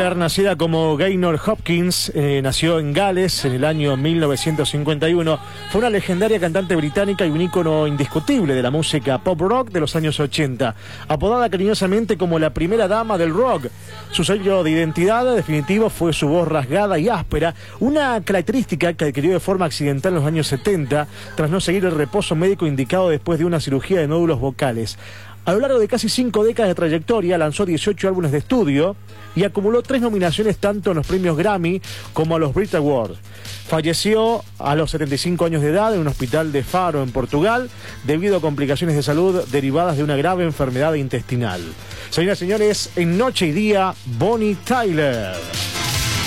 Tyler, nacida como Gaynor Hopkins, nació en Gales en el año 1951. Fue una legendaria cantante británica y un ícono indiscutible de la música pop rock de los años 80, apodada cariñosamente como la primera dama del rock. Su sello de identidad definitivo fue su voz rasgada y áspera, una característica que adquirió de forma accidental en los años 70, tras no seguir el reposo médico indicado después de una cirugía de nódulos vocales. A lo largo de casi 5 décadas de trayectoria, lanzó 18 álbumes de estudio y acumuló 3 nominaciones tanto en los premios Grammy como a los Brit Awards. Falleció a los 75 años de edad en un hospital de Faro, en Portugal, debido a complicaciones de salud derivadas de una grave enfermedad intestinal. Señoras y señores, en Noche y Día, Bonnie Tyler.